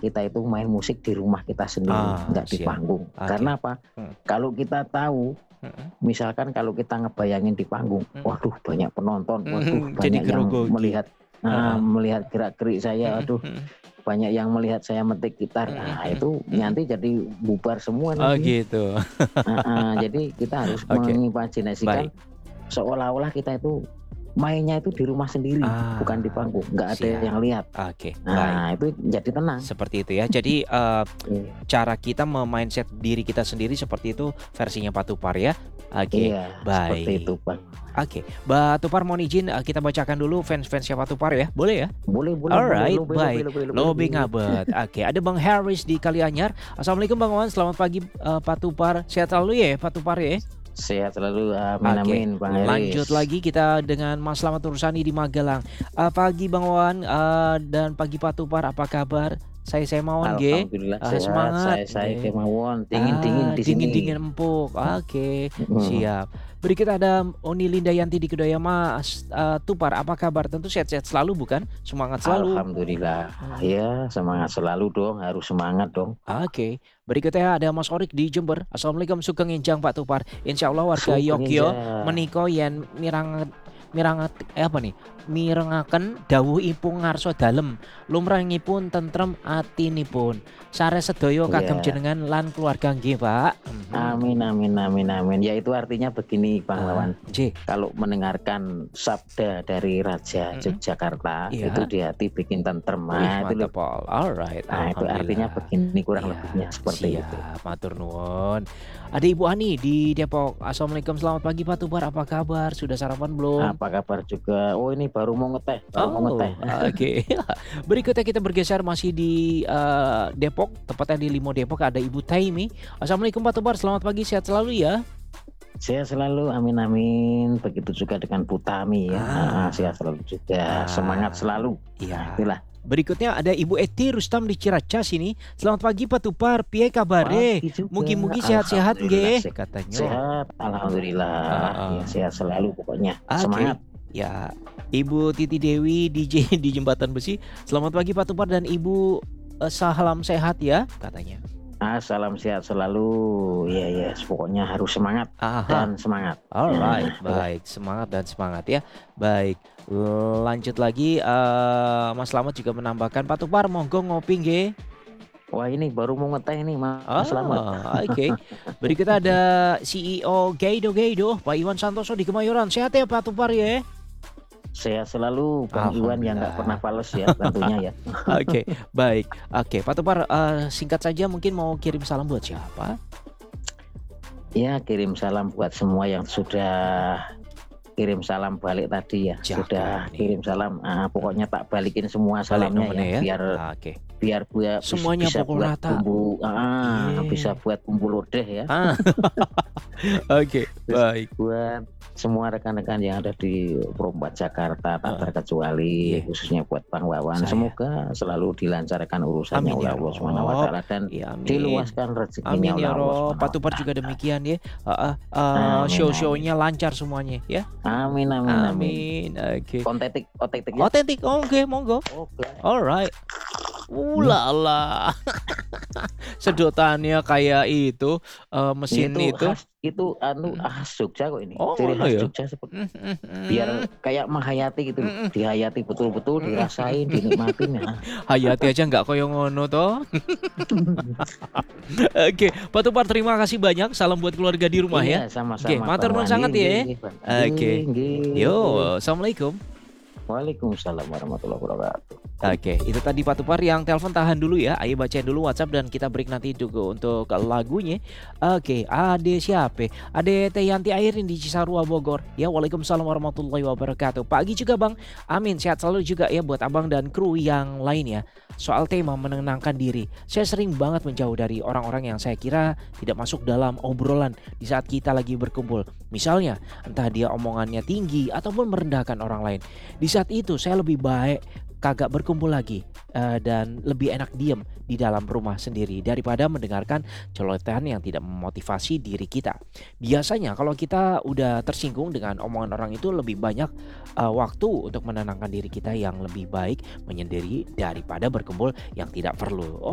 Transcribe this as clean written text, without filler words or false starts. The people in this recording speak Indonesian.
kita itu main musik di rumah kita sendiri, nggak di Siap. panggung. Oke. Karena apa? Mhm. Kalau kita tahu, Mhm. misalkan kalau kita ngebayangin di panggung, Mhm. waduh banyak penonton, waduh Jadi banyak yang grogogi. melihat Heeh. melihat gerak-gerik saya, Mhm aduh mhm. banyak yang melihat saya metik gitar. Mhm Nah, mhm itu mhm. nanti jadi bubar semua Oh nanti. gitu. Jadi kita harus Oke, mengimajinasikan baik. seolah-olah kita itu mainnya itu di rumah sendiri, bukan di Ah, panggung, nggak ada yang siap. lihat. Oke, baik. Nah, itu jadi tenang. Seperti itu ya. Jadi, Iya. cara kita me-mindset diri kita sendiri seperti itu versinya Pak Tupar ya? Oke, Iya, seperti baik. itu, Bang. Oke, Mbak Tupar mohon izin, kita bacakan dulu fans-fansnya Pak Tupar ya, boleh ya? Boleh boleh boleh, Alright, lobe lobe baik. lobe lobe lobe. Lobe ngabet. Oke, ada Bang Haris di Kalianyar. Assalamualaikum Bang Wawan, selamat pagi, Pak Tupar. Sehat selalu ya Pak Tupar ya? Sehat selalu, amin Oke, amin, Bang lanjut Haris. lagi kita dengan Mas Slamet Nursani di Magelang. Pagi Bang Wawan, dan pagi Pak Tupar, apa kabar? Saya mawon nggih, Alhamdulillah sehat, semangat saya nggih. kemawon, dingin-dingin di sini. Dingin-dingin empuk. Oke, Mhm. siap. Berikut ada Oni Lindayanti di Kedaya Mas, Tupar, apa kabar? Tentu sehat-sehat selalu bukan? Semangat selalu. Alhamdulillah, Mhm. ya semangat selalu dong, harus semangat dong. Oke, berikutnya ada Mas Orik di Jember. Assalamualaikum sugeng enjang Pak Tupar. Insyaallah warga Sugeng Yogyo enjang. menika yen miranget apa nih? Mirengaken dawuh ipun ngarsa dalem, lumrahipun tentrem atinipun. Sare sedaya kagem Iya. jenengan lan keluarga nggih, Pak. Amin amin amin amin. Ya itu artinya begini, Bang Wawan. Nggih. Kalau mendengarkan sabda dari Raja Mhm. Yogyakarta, itu Iya. di hati bikin tentrem. Wih, Nah, itu loh. mantap Pol. Alright, Nah, itu artinya alhamdulillah. begini kurang Iya, lebihnya seperti itu. siap, matur nuwun. Ada Ibu Ani di Depok. Assalamualaikum, selamat pagi Pak Tupar, apa kabar? Sudah sarapan belum? Apa kabar juga? Oh, ini baru mau ngeteh, baru mau Oh, ngeteh. oke. Berikutnya kita bergeser masih di, Depok, tepatnya di Limo Depok ada Ibu Taimi. Assalamualaikum Pak Tupar, selamat pagi, sehat selalu ya? Sehat selalu, amin amin. Begitu juga dengan Putami ya. Sehat selalu juga. Semangat selalu. Iya. Nah, itulah. Berikutnya ada Ibu Eti Rustam di Ciracas ini. Selamat pagi Pak Tupar, piye kabare? Pagi juga. Mugi-mugi sehat-sehat Alhamdulillah, nggih katanya. Sehat, alhamdulillah. Heeh. Ya, sehat selalu pokoknya. Oke. Semangat. Ya, Ibu Titi Dewi DJ di Jembatan Besi. Selamat pagi Pak Tupar dan Ibu, salam sehat ya katanya. Salam sehat selalu. Ya ya, pokoknya harus semangat dan semangat. Alright, Nah, baik. Semangat dan semangat ya. Baik, lanjut lagi, Mas Slamet juga menambahkan, "Pak Tupar monggo ngopi nggih." Wah, ini baru mau ngeteh nih, Mas Oh, Slamet. oke. Berikutnya ada CEO Gaido, Pak Iwan Santoso di Kemayoran. Sehat ya Pak Tupar ya? Sehat selalu, Bang Iwan yang nggak pernah fales ya tentunya ya. Oke, baik. Oke, Pak Tupar, singkat saja mungkin mau kirim salam buat siapa? Ya, kirim salam buat semua yang sudah kirim salam balik tadi ya. Sudah kirim salam, pokoknya tak balikin semua salamnya ya, ya. biar gue Semuanya bisa pukul buat rata. bumbu, Iya. bisa buat bumbu lodeh ya. Oke, baik. Buat semua rekan-rekan yang ada di Perumbat Jakarta tak terkecuali, khususnya buat Bang Wawan. Semoga selalu dilancarkan urusannya oleh Allah Subhanahu wa taala dan diluaskan rezekinya Amin oleh ya Allah Rob. Subhanahu Pak wa Tupar taala. juga demikian ya. Amin, Show-show-nya lancar semuanya ya. Amin amin amin. Oke. Otentik ya. Otentik. Oke, monggo. Oke. Alright. Ulala. Sedotannya kayak itu, mesin itu. Itu khas Jogja kok ini. Oh, Ciri ngono khas ya? Jogja seperti biar kayak menghayati gitu loh. Dihayati betul-betul, dirasain, dinikmatin ya. Hayati aja nggak koyo ngono toh. Oke, Pak Tupar terima kasih banyak. Salam buat keluarga di rumah ya. Iya, sama-sama. Oke, matur nuwun sangat ya. Oke. Yo, assalamualaikum. Waalaikumsalam warahmatullahi wabarakatuh. Oke, itu tadi Pak Tupar yang telepon, tahan dulu ya. Ayo bacain dulu WhatsApp dan kita break nanti juga untuk lagunya. Oke, ada siapa? Ada Teh Yanti Airin di Cisarua Bogor. Ya, waalaikumsalam warahmatullahi wabarakatuh. Pagi juga Bang. Amin, sehat selalu juga ya buat Abang dan kru yang lainnya. Soal tema menenangkan diri, saya sering banget menjauh dari orang-orang yang saya kira tidak masuk dalam obrolan di saat kita lagi berkumpul. Misalnya, entah dia omongannya tinggi ataupun merendahkan orang lain. Di saat itu saya lebih baik kagak berkumpul lagi dan lebih enak diem di dalam rumah sendiri daripada mendengarkan celotehan yang tidak memotivasi diri kita. Biasanya kalau kita udah tersinggung dengan omongan orang itu, lebih banyak waktu untuk menenangkan diri kita yang lebih baik menyendiri daripada berkumpul yang tidak perlu.